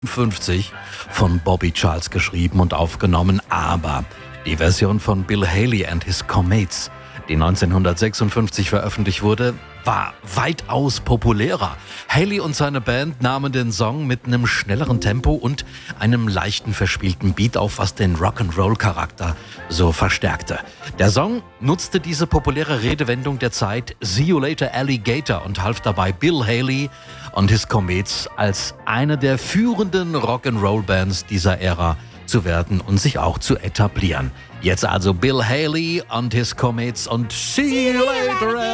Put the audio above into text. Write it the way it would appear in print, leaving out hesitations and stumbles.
50 von Bobby Charles geschrieben und aufgenommen, aber die Version von Bill Haley and His Comets, die 1956 veröffentlicht wurde, war weitaus populärer. Haley und seine Band nahmen den Song mit einem schnelleren Tempo und einem leichten verspielten Beat auf, was den Rock'n'Roll-Charakter so verstärkte. Der Song nutzte diese populäre Redewendung der Zeit "See you later, Alligator" und half dabei Bill Haley und His Comets als eine der führenden Rock'n'Roll-Bands dieser Ära zu werden und sich auch zu etablieren. Jetzt also Bill Haley und His Comets und See you later,